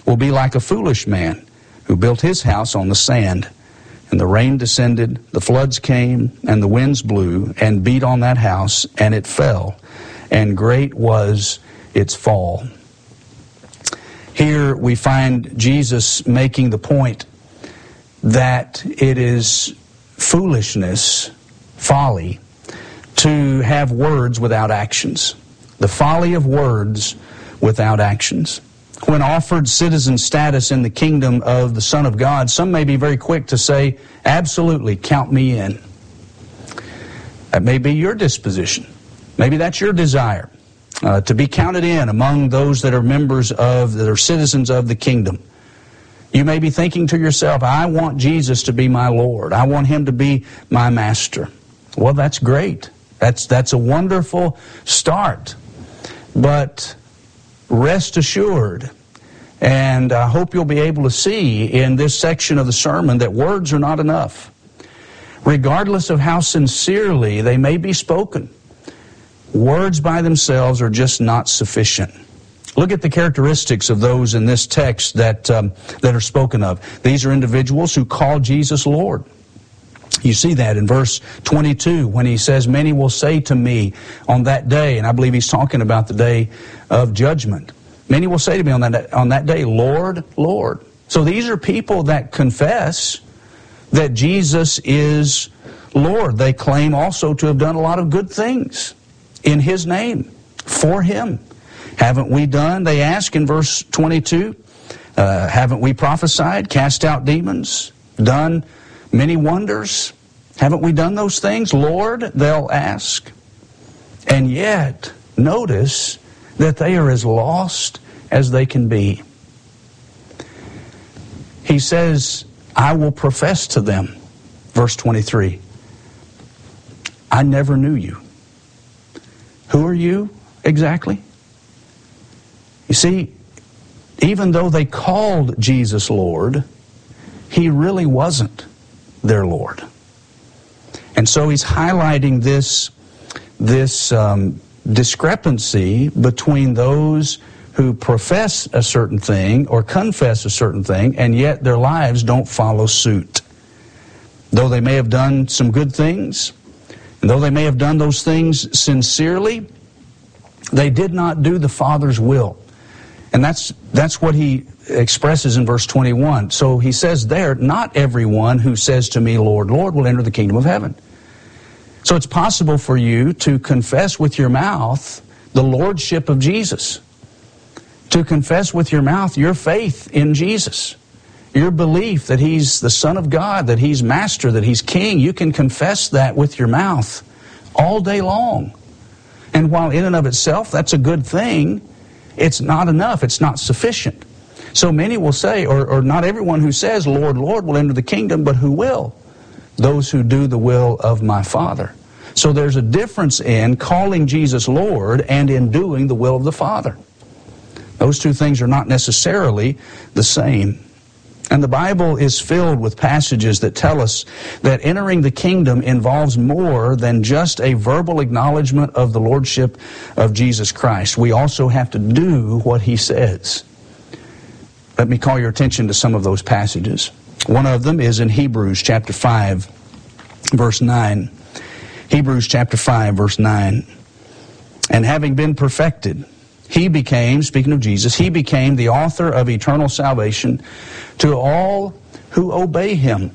will be like a foolish man who built his house on the sand. And the rain descended, the floods came, and the winds blew and beat on that house, and it fell, and great was its fall. Here we find Jesus making the point that it is foolishness, folly, to have words without actions. The folly of words without actions. When offered citizen status in the kingdom of the Son of God, some may be very quick to say, absolutely, count me in. That may be your disposition. Maybe that's your desire, to be counted in among those that are that are citizens of the kingdom. You may be thinking to yourself, I want Jesus to be my Lord. I want Him to be my master. Well, that's great. That's a wonderful start. But rest assured, and I hope you'll be able to see in this section of the sermon that words are not enough. Regardless of how sincerely they may be spoken, words by themselves are just not sufficient. Look at the characteristics of those in this text that are spoken of. These are individuals who call Jesus Lord. You see that in verse 22 when he says, many will say to me on that day, and I believe he's talking about the day of judgment. Many will say to me on that day, Lord, Lord. So these are people that confess that Jesus is Lord. They claim also to have done a lot of good things in His name, for Him. Haven't we done, they ask in verse 22, haven't we prophesied, cast out demons, done many wonders? Haven't we done those things? Lord, they'll ask. And yet, notice that they are as lost as they can be. He says, I will profess to them, verse 23, I never knew you. Who are you exactly? You see, even though they called Jesus Lord, He really wasn't their Lord. And so he's highlighting this discrepancy between those who profess a certain thing or confess a certain thing, and yet their lives don't follow suit. Though they may have done some good things, and though they may have done those things sincerely, they did not do the Father's will. And that's what he expresses in verse 21. So he says there, not everyone who says to me, Lord, Lord, will enter the kingdom of heaven. So it's possible for you to confess with your mouth the lordship of Jesus, to confess with your mouth your faith in Jesus, your belief that He's the Son of God, that He's Master, that He's King. You can confess that with your mouth all day long. And while in and of itself that's a good thing, it's not enough. It's not sufficient. So many will say, or not everyone who says, Lord, Lord, will enter the kingdom, but who will? Those who do the will of my Father. So there's a difference in calling Jesus Lord and in doing the will of the Father. Those two things are not necessarily the same. And the Bible is filled with passages that tell us that entering the kingdom involves more than just a verbal acknowledgement of the lordship of Jesus Christ. We also have to do what He says. Let me call your attention to some of those passages. One of them is in Hebrews chapter 5, verse 9. Hebrews chapter 5, verse 9. And having been perfected, He became, speaking of Jesus, He became the author of eternal salvation to all who obey Him.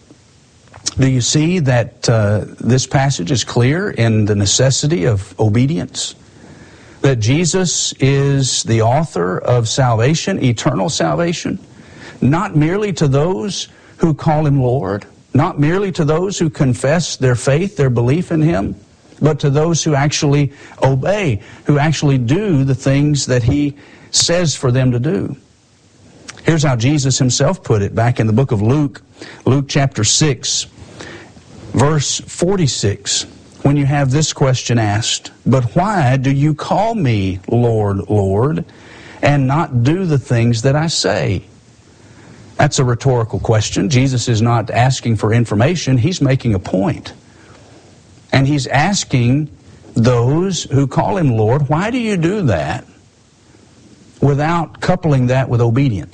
Do you see that this passage is clear in the necessity of obedience? That Jesus is the author of salvation, eternal salvation, not merely to those who call Him Lord, not merely to those who confess their faith, their belief in Him, but to those who actually obey, who actually do the things that He says for them to do. Here's how Jesus Himself put it back in the book of Luke, Luke chapter 6, verse 46, when you have this question asked, but why do you call me Lord, Lord, and not do the things that I say? That's a rhetorical question. Jesus is not asking for information. He's making a point. And He's asking those who call Him Lord, why do you do that? Without coupling that with obedience.